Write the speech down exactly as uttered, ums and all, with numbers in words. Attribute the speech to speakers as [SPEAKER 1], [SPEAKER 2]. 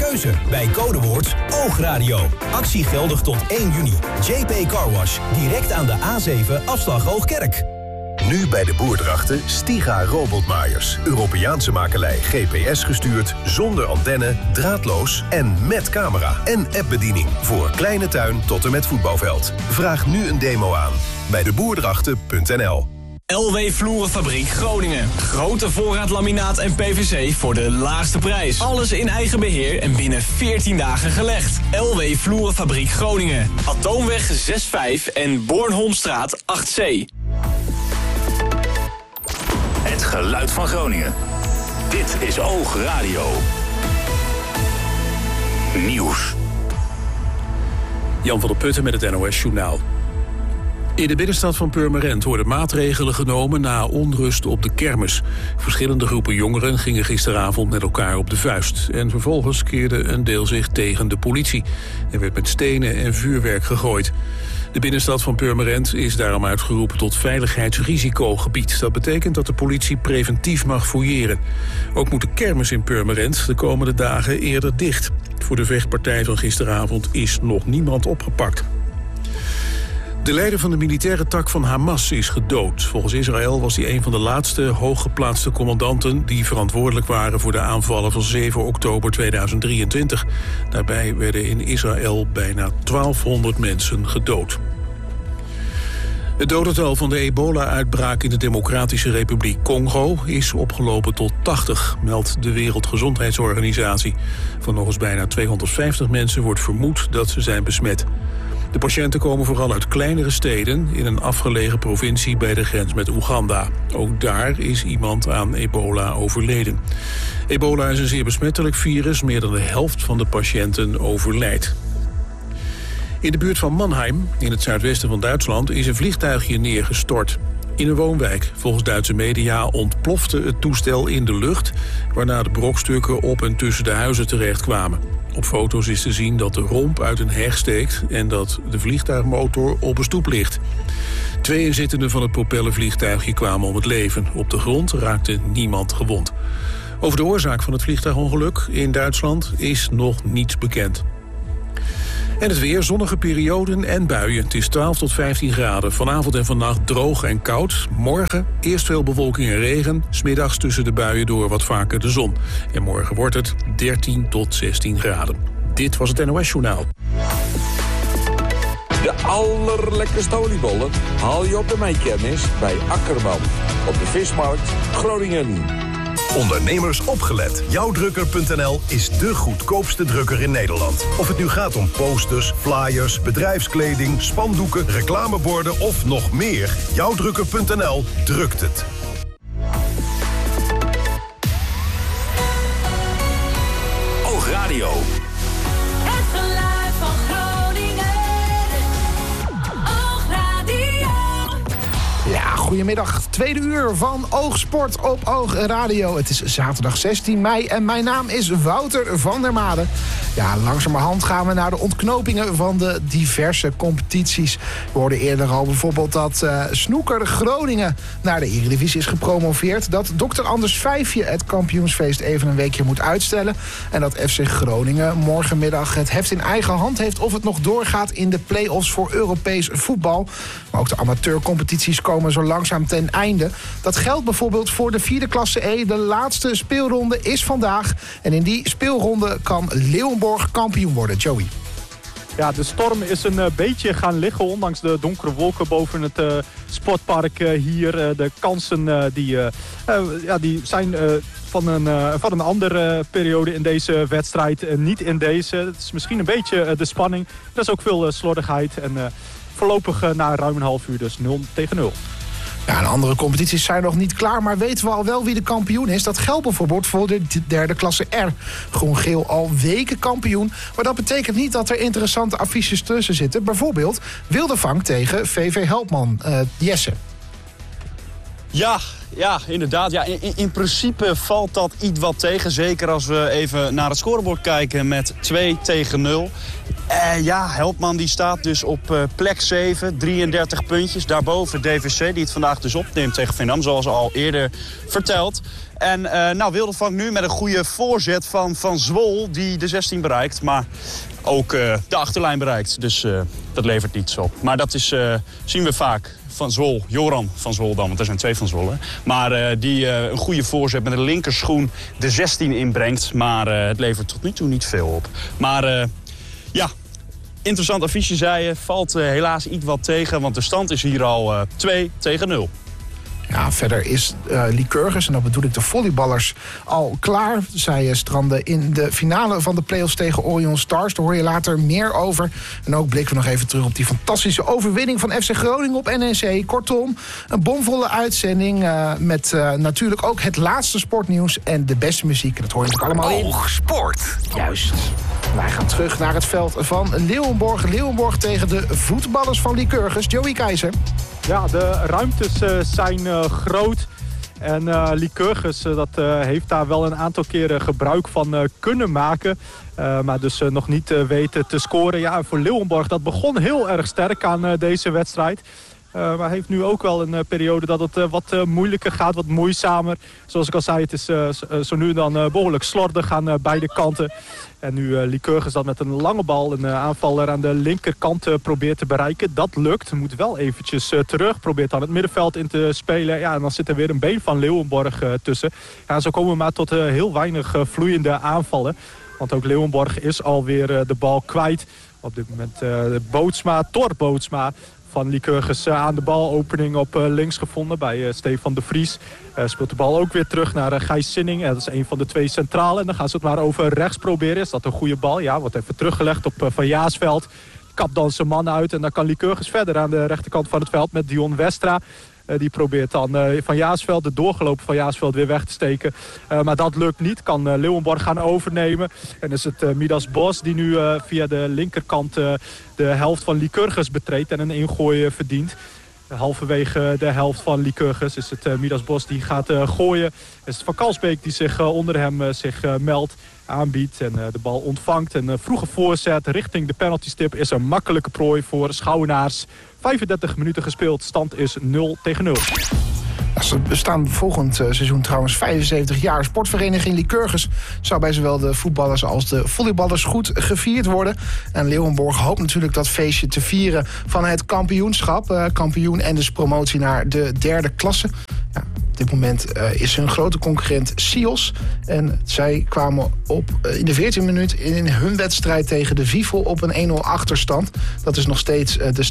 [SPEAKER 1] keuze bij codewoord Oogradio. Actie geldig tot één juni. J P Car Wash, direct aan de A zeven afslag Oogkerk.
[SPEAKER 2] Nu bij de Boerdrachten Stiga robotmaaiers. Europeaanse makelij G P S gestuurd, zonder antenne, draadloos en met camera. En appbediening voor kleine tuin tot en met voetbalveld. Vraag nu een demo aan bij de boerdrachten punt n l.
[SPEAKER 3] L W Vloerenfabriek Groningen. Grote voorraad laminaat en P V C voor de laagste prijs. Alles in eigen beheer en binnen veertien dagen gelegd. L W Vloerenfabriek Groningen. Atoomweg zes vijf en Bornholmstraat acht C.
[SPEAKER 4] Het geluid van Groningen. Dit is Oogradio. Nieuws.
[SPEAKER 5] Jan van der Putten met het N O S Journaal. In de binnenstad van Purmerend worden maatregelen genomen na onrust op de kermis. Verschillende groepen jongeren gingen gisteravond met elkaar op de vuist. En vervolgens keerde een deel zich tegen de politie. Er werd met stenen en vuurwerk gegooid. De binnenstad van Purmerend is daarom uitgeroepen tot veiligheidsrisicogebied. Dat betekent dat de politie preventief mag fouilleren. Ook moet de kermis in Purmerend de komende dagen eerder dicht. Voor de vechtpartij van gisteravond is nog niemand opgepakt. De leider van de militaire tak van Hamas is gedood. Volgens Israël was hij een van de laatste hooggeplaatste commandanten die verantwoordelijk waren voor de aanvallen van zeven oktober tweeduizend drieëntwintig. Daarbij werden in Israël bijna twaalfhonderd mensen gedood. Het dodental van de ebola-uitbraak in de Democratische Republiek Congo is opgelopen tot tachtig, meldt de Wereldgezondheidsorganisatie. Van nog eens bijna tweehonderdvijftig mensen wordt vermoed dat ze zijn besmet. De patiënten komen vooral uit kleinere steden in een afgelegen provincie bij de grens met Oeganda. Ook daar is iemand aan ebola overleden. Ebola is een zeer besmettelijk virus. Meer dan de helft van de patiënten overlijdt. In de buurt van Mannheim, in het zuidwesten van Duitsland, is een vliegtuigje neergestort. In een woonwijk. Volgens Duitse media ontplofte het toestel in de lucht, waarna de brokstukken op en tussen de huizen terechtkwamen. Op foto's is te zien dat de romp uit een heg steekt en dat de vliegtuigmotor op een stoep ligt. Twee inzittenden van het propellervliegtuigje kwamen om het leven. Op de grond raakte niemand gewond. Over de oorzaak van het vliegtuigongeluk in Duitsland is nog niets bekend. En het weer, zonnige perioden en buien. Het is twaalf tot vijftien graden. Vanavond en vannacht droog en koud. Morgen eerst veel bewolking en regen. 's Middags tussen de buien door wat vaker de zon. En morgen wordt het dertien tot zestien graden. Dit was het N O S Journaal.
[SPEAKER 6] De allerlekkerste oliebollen haal je op de meikermis bij Akkerman. Op de Vismarkt Groningen.
[SPEAKER 2] Ondernemers opgelet. Jouwdrukker punt n l is de goedkoopste drukker in Nederland. Of het nu gaat om posters, flyers, bedrijfskleding, spandoeken, reclameborden of nog meer. Jouwdrukker punt n l drukt het.
[SPEAKER 4] Oogradio.
[SPEAKER 7] Het geluid van Groningen. Oogradio.
[SPEAKER 8] Ja, goedemiddag. Tweede uur van Oogsport op Oogradio. Het is zaterdag zestien mei en mijn naam is Wouter van der Made. Ja, langzamerhand gaan we naar de ontknopingen van de diverse competities. We hoorden eerder al bijvoorbeeld dat uh, Snooker Groningen naar de Eredivisie is gepromoveerd. Dat dokter Anders Vijfje het kampioensfeest even een weekje moet uitstellen. En dat F C Groningen morgenmiddag het heft in eigen hand heeft of het nog doorgaat in de play-offs voor Europees voetbal. Maar ook de amateurcompetities komen zo langzaam ten einde. Dat geldt bijvoorbeeld voor de vierde klasse E. De laatste speelronde is vandaag. En in die speelronde kan Leeuwenborg kampioen worden. Joey.
[SPEAKER 9] Ja, de storm is een uh, beetje gaan liggen, ondanks de donkere wolken boven het uh, sportpark uh, hier. Uh, de kansen uh, die, uh, uh, ja, die zijn uh, van, een, uh, van een andere periode in deze wedstrijd. Uh, niet in deze. Het is misschien een beetje uh, de spanning. Er is ook veel uh, slordigheid. En uh, voorlopig uh, na ruim een half uur dus nul tegen nul.
[SPEAKER 8] Ja, de andere competities zijn nog niet klaar, maar weten we al wel wie de kampioen is. Dat geldt bijvoorbeeld voor de derde klasse R. Groen-geel al weken kampioen, maar dat betekent niet dat er interessante affiches tussen zitten. Bijvoorbeeld Wildevang tegen V V Helpman. Uh, Jesse.
[SPEAKER 10] Ja, ja, inderdaad. Ja, in, in principe valt dat iets wat tegen. Zeker als we even naar het scorebord kijken met twee tegen nul. Uh, ja, Helpman die staat dus op uh, plek zeven, drieëndertig puntjes. Daarboven D V C, die het vandaag dus opneemt tegen Veendam, zoals al eerder verteld. En uh, nou, Wildervank nu met een goede voorzet van Van Zwol, die de zestien bereikt. Maar ook uh, de achterlijn bereikt, dus uh, dat levert niets op. Maar dat is, uh, zien we vaak. Van Zwol, Joran van Zwol dan, want er zijn twee van Zwol. Hè. Maar uh, die uh, een goede voorzet met een linkerschoen de zestien inbrengt. Maar uh, het levert tot nu toe niet veel op. Maar uh, ja, interessant affiche zei je. Valt uh, helaas iets wat tegen, want de stand is hier al uh, twee tegen nul.
[SPEAKER 8] Ja, verder is uh, Lycurgus, en dat bedoel ik de volleyballers, al klaar. Zij uh, stranden in de finale van de play-offs tegen Orion Stars. Daar hoor je later meer over. En ook blikken we nog even terug op die fantastische overwinning van F C Groningen op N E C. Kortom, een bomvolle uitzending uh, met uh, natuurlijk ook het laatste sportnieuws en de beste muziek. En dat hoor je natuurlijk allemaal in.
[SPEAKER 1] Oogsport.
[SPEAKER 8] Juist. Wij gaan terug naar het veld van Leeuwenborg. Leeuwenborg tegen de voetballers van Lycurgus. Joey Keizer.
[SPEAKER 9] Ja, de ruimtes uh, zijn uh, groot. En uh, Lycurgus uh, dat, uh, heeft daar wel een aantal keren gebruik van uh, kunnen maken. Uh, maar dus uh, nog niet uh, weten te scoren. Ja, voor Leeuwenborg, dat begon heel erg sterk aan uh, deze wedstrijd. Uh, maar heeft nu ook wel een uh, periode dat het uh, wat uh, moeilijker gaat, wat moeizamer. Zoals ik al zei, het is uh, zo nu en dan uh, behoorlijk slordig aan uh, beide kanten. En nu uh, Lycurgus dat met een lange bal een uh, aanvaller aan de linkerkant uh, probeert te bereiken. Dat lukt. Moet wel eventjes uh, terug. Probeert dan het middenveld in te spelen. Ja, en dan zit er weer een been van Leeuwenborg uh, tussen. Ja, en zo komen we maar tot uh, heel weinig uh, vloeiende aanvallen. Want ook Leeuwenborg is alweer uh, de bal kwijt. Op dit moment uh, Bootsma, Thor Bootsma van Lycurgus uh, aan de bal. Opening op uh, links gevonden bij uh, Stefan de Vries. Uh, speelt de bal ook weer terug naar uh, Gijs Sinning. Uh, dat is een van de twee centralen. En dan gaan ze het maar over rechts proberen. Is dat een goede bal? Ja, wordt even teruggelegd op uh, Van Jaasveld. Kapt dan zijn man uit. En dan kan Lycurgus verder aan de rechterkant van het veld met Dion Westra. Uh, die probeert dan uh, Van Jaasveld, de doorgelopen Van Jaasveld, weer weg te steken. Uh, maar dat lukt niet. Kan uh, Leeuwenborg gaan overnemen. En is het uh, Midas Bos die nu uh, via de linkerkant uh, de helft van Lycurgus betreedt en een ingooi uh, verdient. Halverwege de helft van Lycurgus is het uh, Midas Bos die gaat uh, gooien. Is het Van Kalsbeek die zich uh, onder hem uh, zich uh, meldt, aanbiedt en uh, de bal ontvangt. Een uh, vroege voorzet richting de penaltystip is een makkelijke prooi voor Schouwenaars. vijfendertig minuten gespeeld, stand is nul tegen nul.
[SPEAKER 8] Ze bestaan volgend seizoen trouwens vijfenzeventig jaar. Sportvereniging Lycurgus zou bij zowel de voetballers als de volleyballers goed gevierd worden. En Leeuwenborg hoopt natuurlijk dat feestje te vieren van het kampioenschap. Uh, kampioen en dus promotie naar de derde klasse. Ja, op dit moment uh, is hun grote concurrent Sios. En zij kwamen op uh, in de veertiende minuut in hun wedstrijd tegen de Vivo op een één nul achterstand. Dat is nog steeds uh, de